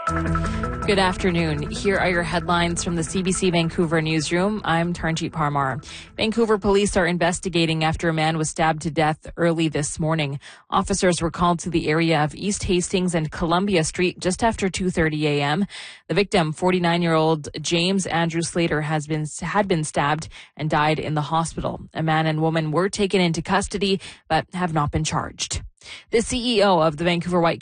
Good afternoon. Here are your headlines from the CBC Vancouver newsroom. I'm Tarnjeet Parmar. Vancouver police are investigating after a man was stabbed to death early this morning. Officers were called to the area of East Hastings and Columbia Street just after 2:30 a.m. The victim, 49-year-old James Andrew Slater, had been stabbed and died in the hospital. A man and woman were taken into custody but have not been charged. The CEO of the Vancouver White